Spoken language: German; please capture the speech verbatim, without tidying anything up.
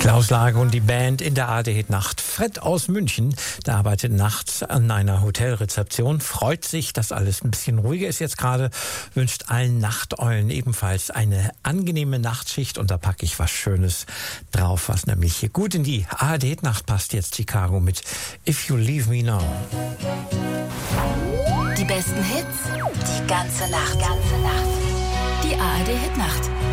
Klaus Lage und die Band in der A R D-Nacht. Fred aus München, der arbeitet nachts an einer Hotelrezeption, freut sich, dass alles ein bisschen ruhiger ist jetzt gerade, wünscht allen Nachteulen ebenfalls eine angenehme Nachtschicht und da packe ich was Schönes drauf, was nämlich hier gut in die A R D-Nacht passt jetzt, Chicago mit If You Leave Me Now. Die besten Hits, die ganze Nacht. Ganze Nacht. Die A R D-Hitnacht.